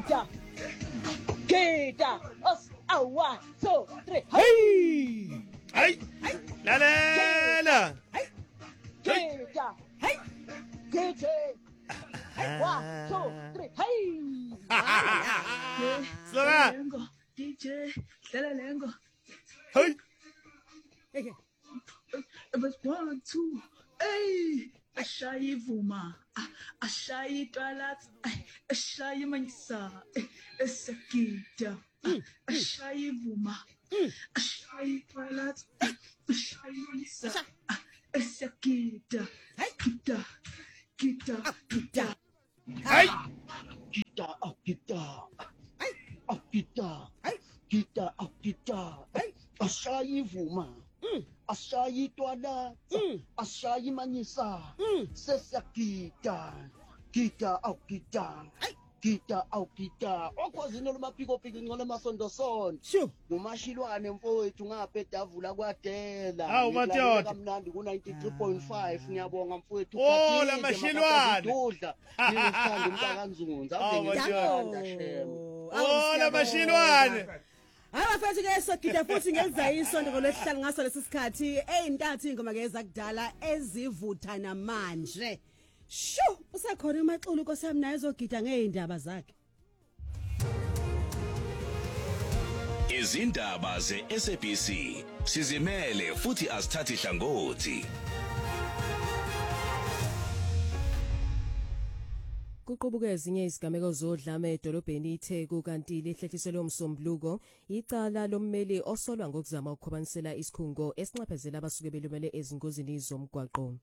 Gita. Gita. Us. 1, 2, 3. Hey! Hey! La! Hey. Gita. Hey. Gita. Hey. 1, 2, 3. Hey. Sloga! DJ, dlala lengo. Hey! Okay. It was 1, 2, hey. Ashayi vuma, ashayi talat, ashayi manisa, esakita, ashayi vuma, ashayi talat, ashayi manisa, esakita, kita, kita, kita. Hey! Kita, kita. Kita, kita, kita. Asayi vuma. Asayi tuada. Asayi manisa. Sesa kita. Kita au kita. Kita au kita. Okwazi noluma piko ngole masondo son. Sure. Ngumashilwane mfowethu ngaphethe avula kwaDela. Hawu madoda. Kamnandi ku 93.5 ngiyabonga mfowethu. Oh la mashilwane. Udla. Ngithanda umntakanzunza. Oh la mashilwane. Abafethu ke sogida futhi ngenza isonto ngolesihlanu ngaso lesisikhathi eintathu ingoma ke zakudala ezivutha namanje. Sho, usakhona imaxulu nkosami naye ezogida ngeindaba zakhe. Izindaba ze-SABC sizimele futhi asithathi hlangothi. Kuqubuka ezinye izigameko zodlame edolobheni iTheku kanti lehlehlisiwe lomsombuluko icala lommeli osolwa ngokuzama ukukhobanisela isikhungo esinxephezela abasuke belumele ezingozini zomgwaqo.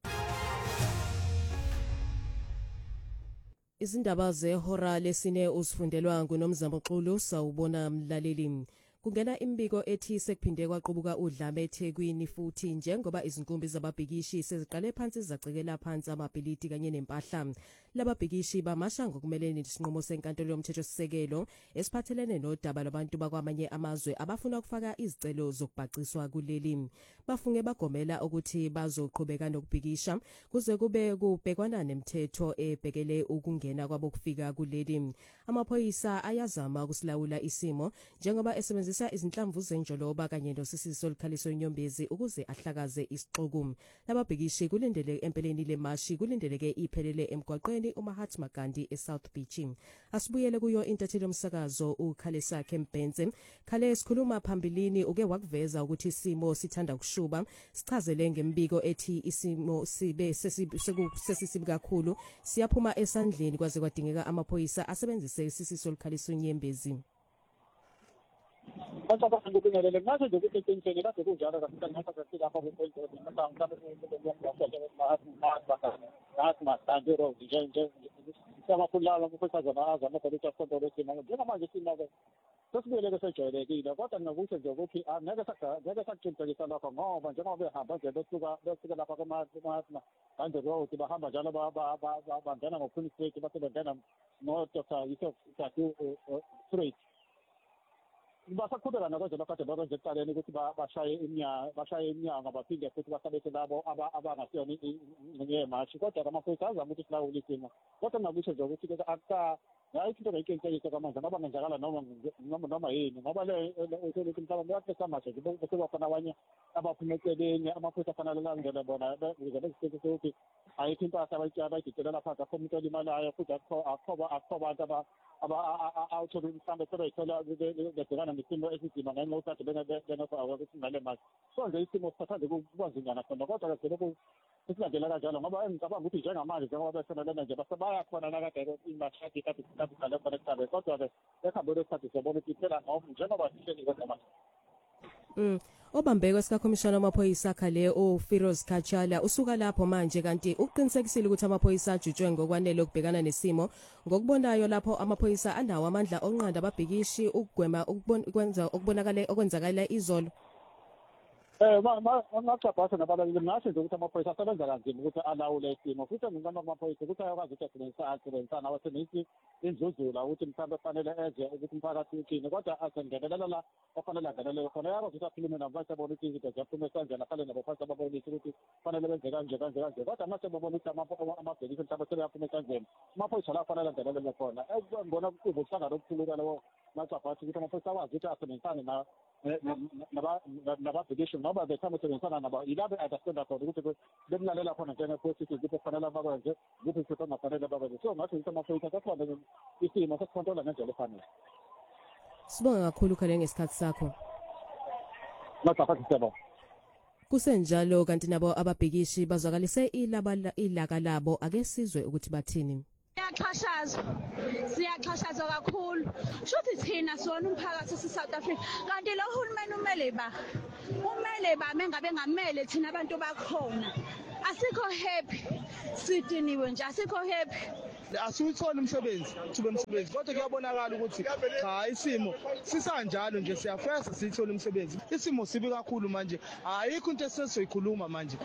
Izindaba zehora lesine usifundelwa nguNomzamo Xulu sawubona mlaleli. Kungena imbiko ethi sekuphinde kwaqubuka udlame eThekwini futhi njengoba izinkumbi zababhikishi seziqale phansi zacekela phansi amabhilidi kanye nempahla. Lababhikishi bamasha ngokumelene nesinqumo senkantolo yomthethosisekelo esiphathelene nodaba labantu bakwamanye amazwe abafuna ukufaka izicelo zokubhaciswa kuleli. Bafunge bagomela ukuthi bazoqhubeka nokubhikisha kuze kube kubhekwana nemithetho ebhekele ukungena kwabo kufika kuleli. Amaphoyisa ayazama ukusilawula isimo njengoba esebenzisa izinhlamvu zenjoloba kanye nosisiso olukhaliso nyombezi ukuze ahlakaze isixuku. Lababhikishi kulindele empeleni lemashi kulindeleke iphelele emgwaqweni uMahatma Gandhi eSouth Beach. Asibuyele kuyo intatheli yomsakazo uKhalesa Kembenze. Khale esikhuluma phambilini uke wakuveza ukuthi isimo sithanda kushuba. Sichazele ngembiko ethi isimo sibe sesisibi kakhulu siyaphuma esandleni kwaze kwadingeka amaphoyisa asebenzise isisiso olukhaliso nyombezi. Basta ngikubingelele ngathi nje ukuthi intsheni kade kunjalo kahle ngapha sesifika lapha ku-point mhlawumbe mhlawumbe road nje siyamakhulala umfowethu azama ukuthi asondole isimo njengamanje isimo-ke sesibuyele sejwayelekile kodwa nginakusho nje ukuthi ngeke sakuqinisekisa lokho ngoba njengoba behamba nje besuka lapha kuma-Gandhi road bahamba njalo bangena ngo-Queen Street base bengena no-Dr. Yusuf Satu Street. Basaqhubeka nakho lokho kade bakwenze ekuqaleni ukuthi bashaye iminyango baphinde futhi basabese labo abangasiyona ngemashi kodwa amaphoyisa azama ukuthi silawule isimo kodwa ngakusho nje ukuthi hayi into ngayinkintshelisa kwamanje ngoba ngenzakala noma yini ngoba le mhlawumbe yasesamashe bekuba khona abanye abaphuma eceleni amaphoyisa afanele langele bona ukuze beziqiniseke ukuthi ayikho impahla abayidicilela phansi akho umuntu olimalayo futhi akho bantu awuthola mhlawumbe sebeyithola bebhekana nesimo esinzima ngenxa yokuthi benofaka ukuthi ngale mali so nje isimo sithathande kubanzinyana khona kodwa ke isilandela kanjalo ngoba ngicabanga ukuthi njengamanje njengoba besenelene nje bayakhona nakade imashadi kade khona ekuqaleni kodwa-ke ekuhambeni kwesikhathi siyabona ukuthi phela njengoba sihleli kwenza manje. Obambeko sikakhomishana wamaphoyisa khale uFiroz Kachala usuka lapho manje kanti uqinisekisile ukuthi amaphoyisa ajutshwe ngokwanele ukubhekana nesimo ngokubonayo lapho amaphoyisa anawo amandla onqanda ababhikishi ukugwema ukwenza okwenzakala izolo. Ngacabasa nabalaleli ngasho nje ukuthi amaphoyisa asebenza kanzima ukuthi alawule isimo futhi ngicabanga amaphoyisa ukuthi ayakwazi ukuthi asebenzisana awasebenzisi indluzula ukuthi mhlawumbe kufanele eze ukuthi umphakathi uthini kodwa asengenelela la ofanele angenelele khona yakwazi ukuthi akhulume nabo basebona ukuthi izinto ziyaphuma esandleni ahlale nabo phansi ababonise ukuthi kufanele benze kanje kodwa mase babona ukuthi amabhekisi mhlawumbe sebeyaphuma esandleni amaphoyisa la afanele angenelele khona ngibona kuba uhlangano okukhuluka lawo macabhathi ukuthi amaphoyisa akwazi ukuthi asebenzisane nababhekisho ngoba bethanda usebenzisana nabo yilabe understanda khona ukuthi bemlalela khona njenge-positive ukuthi kufanele bakwenze ukuthi isikhathi ongafanele bakwenze so ngathi ukuthi amaphoyisa kakhona isimo sesikhontrola ngendlela efanele. Sibonga kakhulu khale ngesikhathi sakho. Macabhathi sebo. Kusenjalo kanti nabo ababhekishi bazwakalise ilaka labo ake sizwe ukuthi bathini. Siyaxhashazwa kakhulu shothi thina sona umphakathi South Africa kanti lo hulumeni umele ba mengabe ngamele thina abantu bakhona asikho happy sidiniwe nje asikho happy asiwutholi umsebenzi kodwa kuyabonakala ukuthi cha isimo sisanjalo nje siyafesa sithola umsebenzi isimo sibi kakhulu manje ayikho into esizoyikhuluma manje.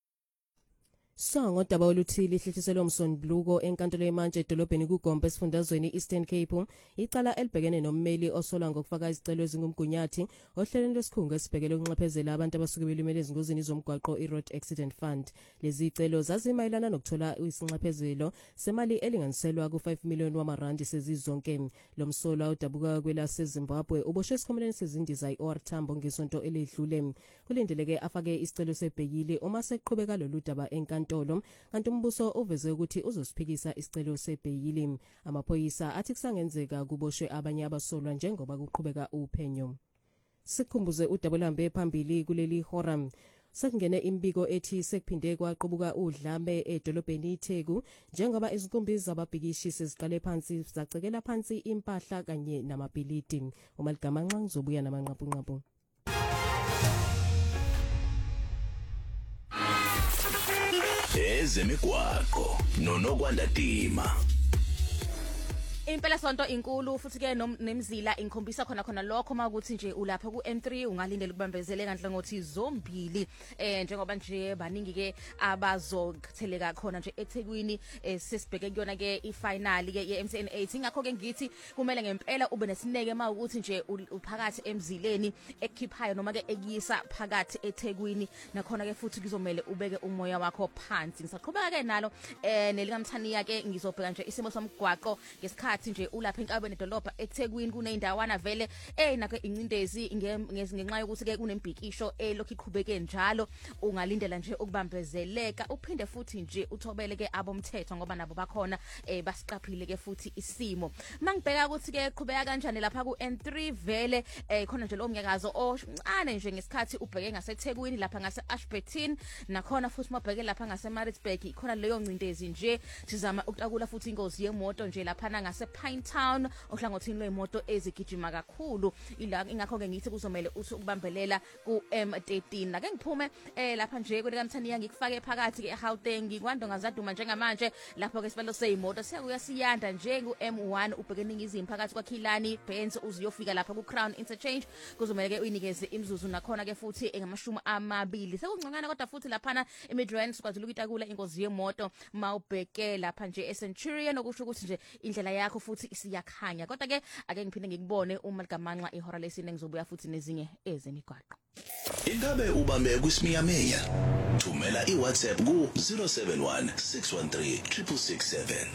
Ngodaba oluthile ihlethiselwe umsondbluko enkantolo yemanje edolobheni kuGombe esifundazweni Eastern Cape icala elibhekene nommeli osolwa ngokufaka izicelo ezingumgunyathi ohlelweni lwesikhungo esibhekele ukunxephezela abantu abasuke belimele ezingozini zomgwaqo iRoad Accident Fund. Lezi zicelo zazimayelana nokuthola isinxephezelo semali elinganiselwa ku5 million wamarandi sezizonke. Lo msolwa udabuka kwelaseZimbabwe uboshwe esikhomeleni sezindiza iOR Tambo ngesonto elidlule. Kulindeleke afake isicelo sebhekile uma seqhubeka lolu daba enkantolo kanti umbuso uveze ukuthi uzosiphikisa isicelo sebheyili. Amaphoyisa athi kusangenzeka kuboshwe abanye abasolwa njengoba kuqhubeka uphenyo. Sikhumbuze udabulambe phambili kuleli hora. Sekungene imbiko ethi sekuphinde kwaqubuka udlame edolobheni iTheku njengoba izinkumbi zababhikishi seziqale phansi zacekela phansi impahla kanye namabhilidi. Umalgamanxa ngizobuya namanqapunqapu. Ezemigwaqo noNokwanda Dima. Impela sonto inkulu futhi ke nemzila inkhombisa khona lokho makuthi nje ulapha ku N3 ungalindela ukubambezele kanhle ngothi zombili njengoba nje baningi ke abazotheleka khona nje eThekwini sesibheke kuyona ke ifinal ke yeMTN 8 ngakho ke ngithi kumele ngempela ube nesineke makuthi nje uphakathi emzileni ekhiphayo noma ke ekuyisa phakathi eThekwini nakhona ke futhi kuzomela ubeke umoya wakho phansi. Ngisaqhubeka ke nalo nelikamthaniya ke ngizobheka nje isimo somgwaqo ngesikhathi nje ulapha enkabeni edolobha eThekwini kuneyindawana vele nakho incindezi ngenxa yokuthi ke kunembhikisho lokho iqhubeke njalo ungalindela nje ukubambezeleka uphinde futhi nje uthobele ke abomthetho ngoba nabo bakhona basiqaphile ke futhi isimo. Mangibheka ukuthi ke qhubeka kanjani lapha ku N3 vele khona nje lo mnyakazo oncane nje ngesikhathi ubheke ngaseThekwini lapha ngase Ashburton nakhona futhi mabheke lapha ngase Maritzburg khona leyo ncindezi nje sizama ukutakula futhi ingozi yemoto nje lapha ngase Pinetown ohlangothini lwemoto ezigijima kakhulu ila ingakho ke ngithi kuzomela uthi ukubambelela ku M13 ake ngiphume lapha nje kwelikamthaniya ngikufake phakathi ke eGauteng ngikwando ngazaduma njengamanje lapho ke sibalo seyimoto siyakuya siyanda nje ku M1 ubheke ningizimi phakathi kwaKhilani Benz uziyofika lapha ku Crown Interchange kuzomela ke uyinikeze imzuzu nakhona ke futhi engamashumi amabili sekungconyana kodwa futhi lapha eMidrand sikwazile ukutakula ingozi yemoto mawubheke lapha nje eCenturion okusho ukuthi nje indlela yakho futhi isiyakhanya kodwa ke ake ngiphinde ngikubone uma ligamanxa ihora lesine ngizobuya futhi nezinye ezemigwaqo. Ingabe ubambe kuSimiyameya? Thumela iWhatsApp ku 071 613 667.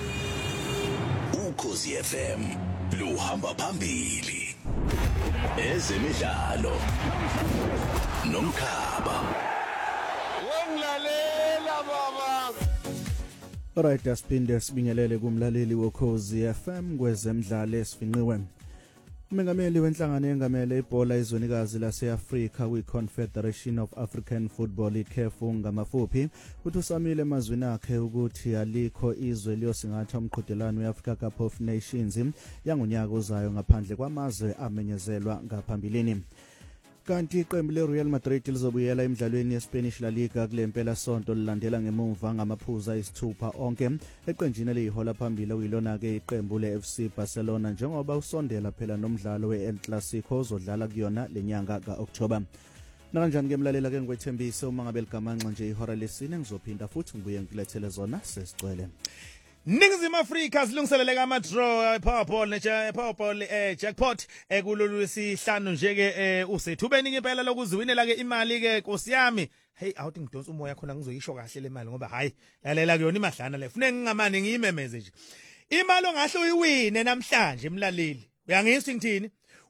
Ukhosi FM luhamba phambili. Ezemidlalo nomkhaba. Wongilalela baba. Alright, asiphinde sibingelele kumlaleli wokhozi FM kwezemidlalo esifinqiwe. Umengameli wenhlangano engamele ibhola izwenikazi lase-Afrika kwi-Confederation of African Football i-CAF ngamafuphi uthi usamile emazwini akhe ukuthi alikho izwe liyosingatha umqhudelwano we-Africa Cup of Nations yangunyaka ozayo ngaphandle kwamazwe amenyezelwa ngaphambilini. Kanti iqembu leReal Madrid lizobuyela emidlalweni yeSpanish La Liga kule mpela sonto lilandela ngemuva ngamaphuzu isithupha onke eqenjini eliyihola phambili uyilona ke iqembu leFC Barcelona njengoba usondela phela nomdlalo weEl Clasico ozodlala kuyona lenyanga kaOctober. Nakanjani ke mlalela ke ngikwethembise uma ngabe ligamanxa nje ihora lesine ngizophinda futhi ngibuye ngilethele zona sesicwele. Ningizimu Afrika silungiselele ama draw Powerball jackpot kulolu sihlanu nje ke usethubeni ngempela lokuziwinela ke imali ke Nkosi yami. Hey awuthi ngidonsa umoya khona ngizoyisho kahle le mali ngoba hayi lalela kuyona imadlana le funeka ngingamane ngiyimemeze nje. Imali ongahle uyiwine namhlanje emlaleli. Uyangizwa ngithini?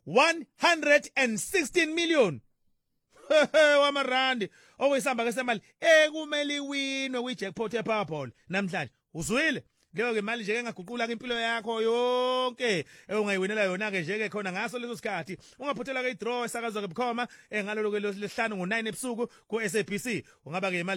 116 million. Wamarandi okuyisamba ke semali ekumele iwinwe kwi jackpot ye Powerball namhlanje. Uzwile? Leyo ke mali nje engaguqula impilo yakho yonke ungayiwinela yona ke nje ke khona ngaso leso sikhathi ungaphuthela ke idraw esakazwa ke bukhoma ngalolo ke lesihlanu ngo9 ebusuku ku SABC ungaba ke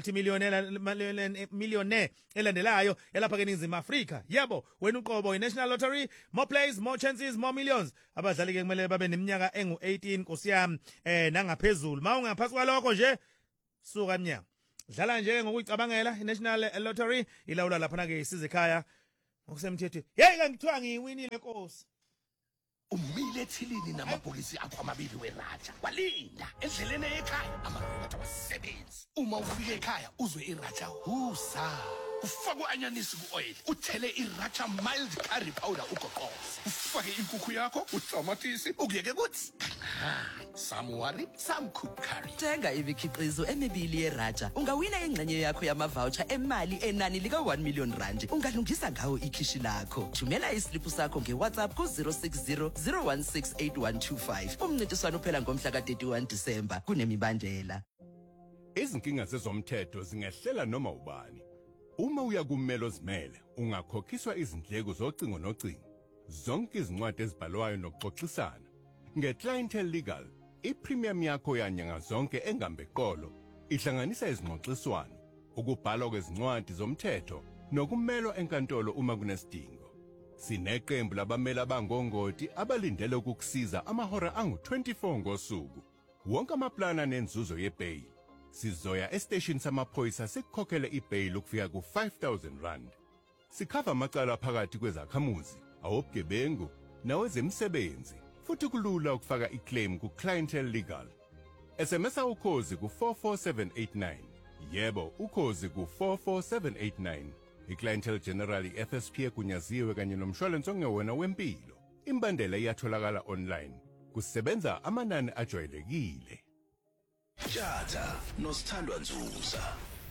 millionaire elandelayo elapha ke eNingizimu Afrika. Yebo, wena uqobo iNational Lottery, more plays, more chances, more millions. Abadlali ke kumele babe neminyaka engu18 Nkosi yami nangaphezulu. Mawungaphansi kwalokho nje suka emnyango. Dlala nje ngokuyicabangela iNational Lottery ilawula lapha ke isize ekhaya ngokusemthethweni. Hey ngithiwa ngiyiwinile Nkosi. Umile ethilini namabhokisi akho amabili weRaja. Walinda endleleni ekhaya amarobot awasebenzi. Uma ufika ekhaya uzwe iRaja husa. Ufake uanyanisi kuoil, uthele iRaja mild curry powder ugoqoze. Ufake inkukhu yakho, utamatisi, ukuyeke kuthi Samuwari, some cook curry. Thenga imikhiqizo emibili yeRaja. Ungawina ingxenye yakho yama-voucher emali enani lika 1 million rand. Ungalungisa ngawo ikhishi lakho. Thumela islip sakho ngeWhatsApp ku 060 016 8125. Umncintiswano uphela ngomhla ka31 December. Kunemibandela. Izinkinga zezomthetho zingehlela noma ubani. Uma uya kummelo zimele, ungakhokhiswa izindleko zocingo nocingo. Zonke izincwadi ezibhalwayo nokuxoxisana. Nge-Clientele Legal, ipremium yakho yanyanga zonke engambeqolo ihlanganisa izingxoxiswano, ukubhalwa kwezincwadi zomthetho nokumelwa enkantolo uma kunesidingo. Sineqembu labameli abangongoti abalindele ukukusiza amahora angu-24 ngosuku. Wonke amaplana nenzuzo yebail. Sizoya estation samaphoyisa sikukhokhele ibail ukufika ku5,000 rand. Sikhava amacala phakathi kwezakhamuzi, awobugebengu nawezemisebenzi. Futhi kulula ukufaka iclaim ku Clientele Legal. SMS ukhozi ku 44789. Yebo, ukhozi ku 44789. IClientele General FSP egunyaziwe kanye nomshwalense ongewona wempilo. Imbandela iyatholakala online. Kusebenza amanani ajwayelekile. Tjata nosithandwa Nzuza.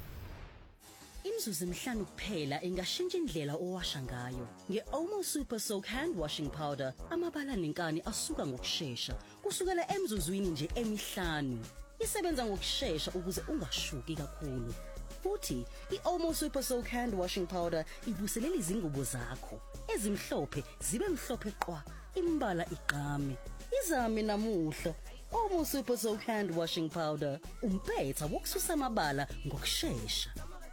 Imzuzu emihlanu kuphela ingashintsha indlela owasha ngayo. Nge-Omo Super Soak Hand Washing Powder, amabala nenkani asuka ngokusheshsha. Kusukela emzuzwini nje emihlanu. Isebenza ngokusheshsha ukuze ungashuki kakhulu. Futhi, i-Omo Super Soak Hand Washing Powder ivuselela izingubo zakho. Ezimhlophe zibe mhlophe qwa, imbala iqame. Izame namuhla. Omo Super Soak Hand Washing Powder, umpetha wokususa amabala ngokusheshsha.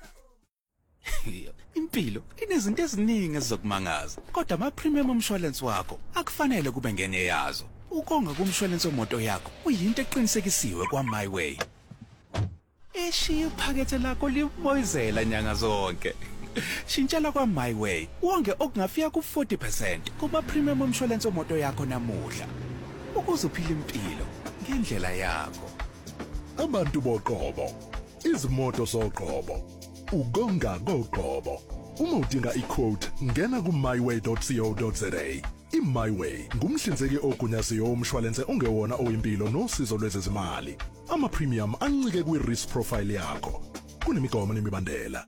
Impilo inezinto eziningi ezizokumangaza, kodwa ama-premium omshwalense wakho akufanele kube ngenye yazo. Ukonga kumshwalense wemoto yakho uyinto eqinisekisiwe kwaMyWay. Eshiya iphakethe lakho liboyizela nyanga zonke. Shintshela kwaMyWay wonke okungafika ku40% kuma-premium omshwalense wemoto yakho namuhla. Ukuze uphile impilo ngendlela yakho. Abantu boqobo, izimoto zoqobo. Ugonga goqobo. Uma udinga iquote, ngena ku myway.co.za. iMyWay ngumhlinzeki ogunyaziwe womshwalense ongewona owimpilo nosizo lwezezimali. Ama premium ancike kwi risk profile yakho. Kunemigomo nemibandela.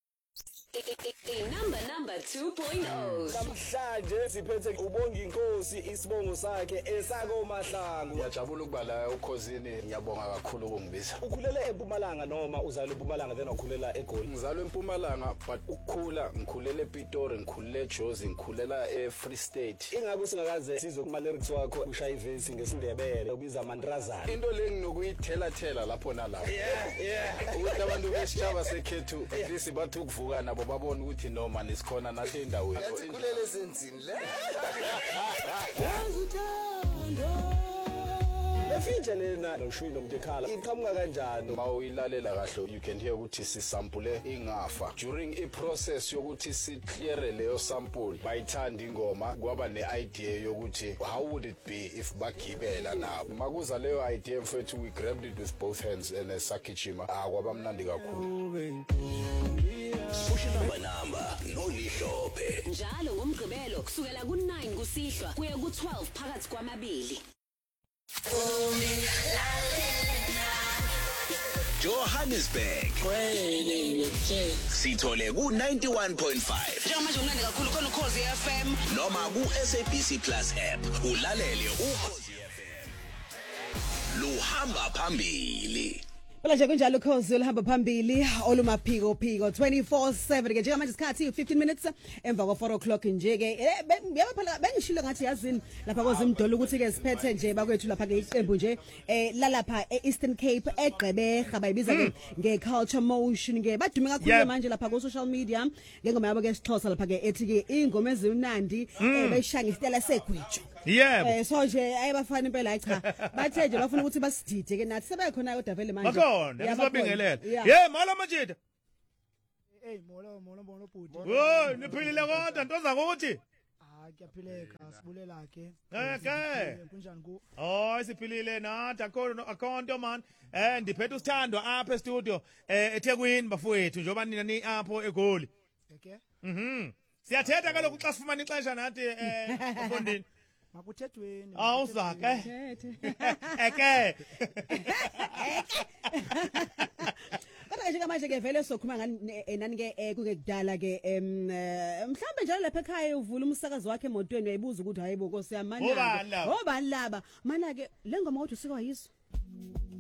Number 2.0. Namhlanje siphethe ubonga inkosi isibongo sakhe esako Mahlangu. Ngiyajabula ukuba la ukhosini, ngiyabonga kakhulu ukungibiza. Ukhulele eMpumalanga noma uzalwe eMpumalanga then wakhulela eGoli? Ngizalwe eMpumalanga but ukukhula ngikhulele ePitori, ngikhulele eJozi, ngikhulela eFree State. Ingabe singakaze sizwe kuma lyrics wakho ushaya ivesi ngesindebele ubiza amandrazana. Into lenginokuyithela lapho nalapho. Yeah. Ukuthi abantu besishaba sekhethu at least bathi ukuvuka nabo babona ukuthi noma nisikhona nathi endaweni. Kulele senzini le. Lefinje lena noshilo mtekhala iqhamuka kanjani? Mawuyilalela kahle you can hear ukuthi sisample ingafa. During i process yokuthi si clear leyo sample bayithanda ingoma kwaba neidea yokuthi how would it be if bagibela nabo. Makuza leyo idea mfethu we grabbed it with both hands and sakhichima kwabamnandi kakhulu. Ushilamba namba noLihlophe. Njalo ngomgqibelo kusukela ku9 kusihlwa kuya ku12 phakathi kwamabili. Johannesburg. Sithole ku 91.5. Njengamanje umnandi kakhulu khona uKhosi FM noma ku SABC Plus app. Ulalele uKhosi FM. Luhamba phambili. Phela nje kunjalo Khosi olihamba phambili olumaphiko 24/7 ke njengamanje isikhathi 15 minutes emva kwa 4 o'clock nje ke phela bengishilo ngathi yazini lapha kozimdolo ukuthi ke siphethe nje bakwethu lapha ke iqembu nje lalapha eEastern Cape eGqeberha bayibiza ke ngeCulture Motion ke badume kakhulu manje lapha ku social media ngengoma yabo ke Sixhosa lapha ke ethi ke ingoma ezimnandi bayishanga isitela segwejo. Yebo. So nje ayabafana impela cha bathe nje bafuna ukuthi basidide ke nathi sebekhona kodwa vele manje. Bakhona ngizobingelela. Yeah mala majida. Hey molo bhuti. Oh niphilile kodwa ntoza ukuthi? Kuyaphileka sibulela ke. Okay. Kunjani ku? Oh siphilile nathi akhonto man. Ndiphethe usithandwa apha e-studio eThekwini bafowethu njoba nina ni apho eGoli. Okay. Siyathetha kaloku xa sifumana ixesha nathi efondini. Makuthethweni. Awuzake. Eke. Kodwa nje manje ke vele sokhuluma ngani nani ke kungekudala ke mhlambe njalo lapha ekhaya uvula umsakazo wakhe emotweni uyayibuza ukuthi hayibo Nkosi yami mana obani laba mana ke lengoma kodwa usika yizo